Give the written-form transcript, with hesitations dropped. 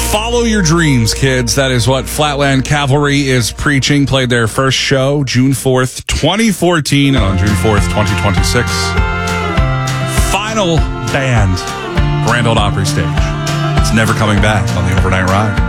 Follow your dreams, kids. That is what Flatland Cavalry is preaching. Played their first show June 4th, 2014, and on June 4th, 2026. Final band, Grand Ole Opry stage. It's never coming back on the Overnight Ride.